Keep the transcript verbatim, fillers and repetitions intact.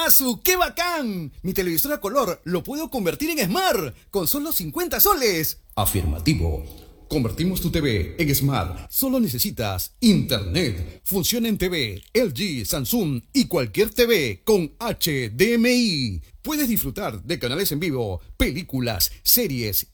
¡Asu, qué bacán! Mi televisor a color lo puedo convertir en Smart con solo cincuenta soles. Afirmativo. Convertimos tu T V en Smart. Solo necesitas Internet. Funciona en T V, L G, Samsung y cualquier T V con H D M I. Puedes disfrutar de canales en vivo, películas, series